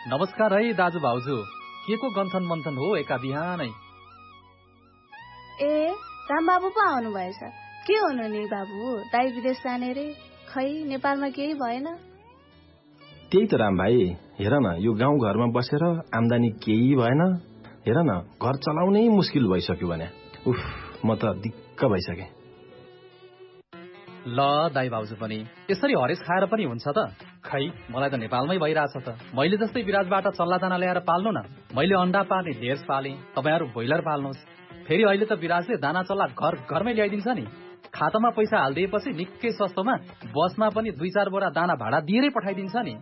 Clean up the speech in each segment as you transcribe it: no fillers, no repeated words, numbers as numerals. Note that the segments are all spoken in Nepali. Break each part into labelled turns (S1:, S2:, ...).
S1: नमस्कार है दाजु भाउजू, के को गन्थन मन्थन हो एका बिहानै?
S2: ए रामबाबु पो आउनु भएछ। के हुनु नि बाबु, दाइ विदेश जाने रे, खै नेपालमा केही भएन?
S3: त्यही त राम भाइ, हेर न यो गाउँ घरमा बसेर आम्दानी केही भएन। हेर न घर चलाउनै मुस्किल भइसक्यो भने। उफ, म त दिक्क भइसके।
S1: ल दाइ भाउजू पनि यसरी हरेस खाएर पनि हुन्छ त? खै मलाई त नेपालमै भइरहेछ त। मैले जस्तै विराजबाट चल्ला दाना ल्याएर पाल्नु न। मैले अन्डा पार्ने ढेर पालेँ, तपाईहरु ब्रोइलर पाल्नुहोस्। फेरि अहिले त विराजले दाना चल्ला घर घरमै ल्याइदिन्छ नि। खातामा पैसा हाल्दिएपछि निकै सस्तोमा बसमा पनि 2-4 बोरा दाना भाडा दिएरै पठाइदिन्छ नि।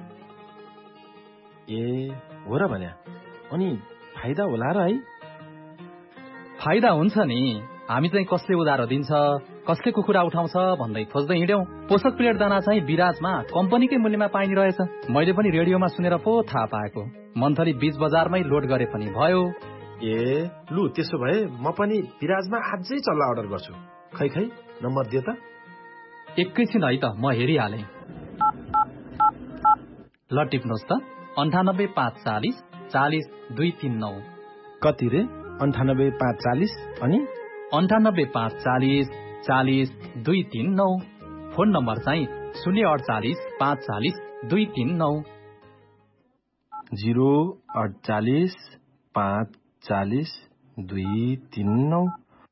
S3: ए हो र भन्या, अनि फाइदा होला र है?
S1: फाइदा हुन्छ नि। हामी चाहिँ कसले उधारो दिन्छ, कसले कुखुरा उठाउँछ भन्दै खोज्दै हिँड्यौं। पोषक प्लेट दाना चाहिँ विराजमा कम्पनीकै मूल्यमा पाइने रहेछ। मैले पनि रेडियोमा सुनेर पो थाहा पाएको। मन्थली बीच बजारमै लोड गरे पनि भयो।
S3: ए लु त्यसो भए म पनि विराजमा आजै चल्ला अर्डर गर्छु। खै नम्बर दिए त।
S1: एकैछिन है त, म हेरिहालेँ। ल टिप्नुहोस् त, 98540 40 239।
S3: कति रे? 98540 अनि
S1: 98540 40 239। फोन नम्बर चाहिँ 048 540 239।
S3: 048 540 239।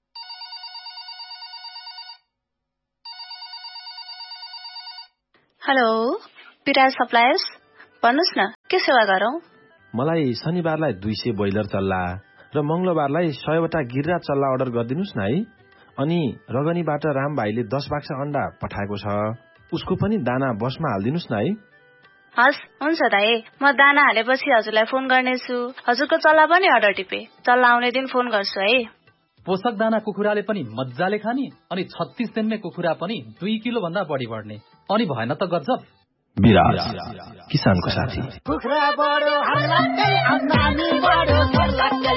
S2: हेलो, विराज सप्लायर्स, भन्नुहोस् न, के सेवा गरौँ?
S3: मलाई शनिबारलाई 200 ब्रोइलर चल्ला र मंगलबारलाई 100 वटा गिर्रा चल्ला अर्डर गरिदिनुस् न है। अनि रगनीबाट राम भाइले 10 बाक्सा अन्डा पठाएको छ, उसको पनि दाना बसमा हालिदिनुस् न है।
S2: हस्, हुन्छ दाइ, म दाना हालेपछि हजुरलाई फोन गर्नेछु। हजुरको चल्ला पनि अर्डर टिपे, चल्ला आउने दिन फोन गर्छु है।
S1: पोषक दाना कुखुराले पनि मज्जाले खाने, अनि 36 दिनमै कुखुरा पनि 2 किलो भन्दा बढी बढ्ने। अनि भएन त गजब।
S3: विराज, किसानको साथी।
S4: कुखुरा बढो हल्लाकै, आम्दानी बढो सर्लाकै।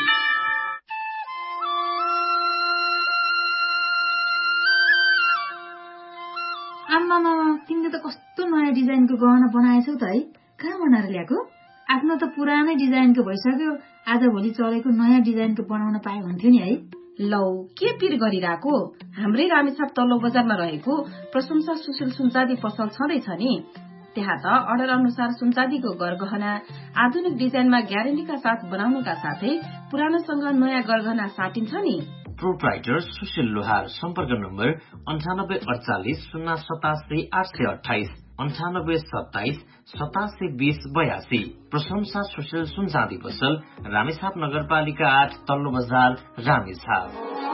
S5: आम्मामा, तिमीले त कस्तो नयाँ डिजाइनको गहना बनाएछौ त है। कहाँ बनाएर ल्याएको? आफ्नो त पुरानै डिजाइनको भइसक्यो, आजभोलि चलेको नयाँ डिजाइनको बनाउन पाए भन्थ्यो नि है।
S6: लौ, के पिर गरिरहेको? हाम्रै रामेछाप तल्लो बजारमा रहेको प्रशंसा सुशील सुनचाँदी पसल छँदैछ नि। त्यहाँ त अर्डर अनुसार सुनचाँदीको गरगहना आधुनिक डिजाइनमा ग्यारेन्टीका साथ बनाउनुका साथै पुरानोसँग नयाँ गरगहना साटिन्छ नि।
S7: प्रोप्राइटर सुशील लोहार। सम्पर्क नम्बर 9848 087 828 9827 8720 82। प्रशंसा सुशील सुनचाँदी पसल, रामेछाप नगरपालिका 8 तल्लो बजार, रामेछाप।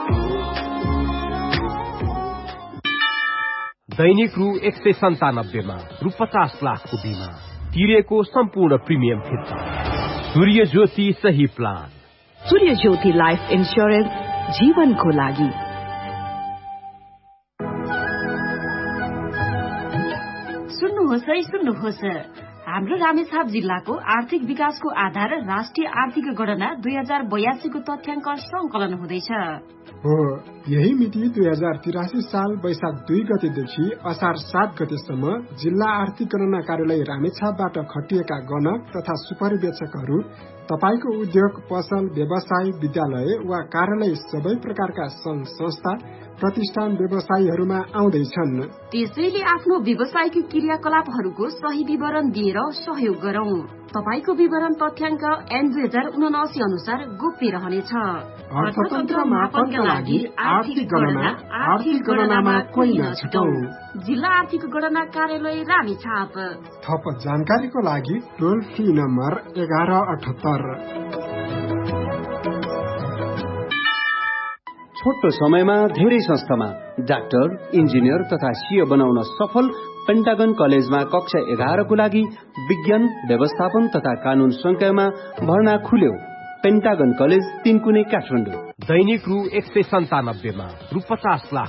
S8: दैनिक रु 197 मा रु 50 लाखको बिमा तिरेको सम्पूर्ण प्रिमियम फिर्ता। सूर्य ज्योति सही प्लान।
S9: सूर्य ज्योति लाइफ इन्स्योरेन्स, जीवनको लागि।
S5: सुन्नुहोस्, हाम्रो रामेछाप जिल्लाको आर्थिक विकासको आधार राष्ट्रिय आर्थिक गणना 2082 को तथ्याङ्क संकलन हुँदैछ।
S10: हो, यही मिति 2083 साल वैशाख 2 गतेदेखि असार 7 गतेसम्म जिल्ला आर्थिक गणना कार्यालय रामेछापबाट खटिएका गणक तथा सुपरिवेक्षकहरू तपाईको उद्योग, पसल, व्यवसाय, विद्यालय वा कार्यालय सबै प्रकारका संघ संस्था, प्रतिष्ठान, व्यवसायीहरूमा आउँदैछन्।
S6: त्यसैले आफ्नो व्यवसायिक क्रियाकलापहरूको सही विवरण दिएर सहयोग गरौं। तपाईको विवरण तथ्याङ्क ऐन 2079 अनुसार गोप्य रहनेछ।
S10: अर्थतन्त्र मापनका लागि आर्थिक गणनामा कोही नछुटौं।
S6: जिल्ला आर्थिक गणना कार्यालय रामेछाप।
S10: थप जानकारीको लागि टोल फ्री नम्बर 1178।
S11: छोटो समयमा धेरै संस्थामा डाक्टर, इन्जिनियर तथा सीए बनाउन सफल पेन्टागन कलेजमा कक्षा 11 को लागि विज्ञान, व्यवस्थापन तथा कानून संकायमा भर्ना खुल्यो। पेन्टागन कलेज 3 कुने काठमाडौँ।
S8: दैनिक रु 197 मा रु 50 लाख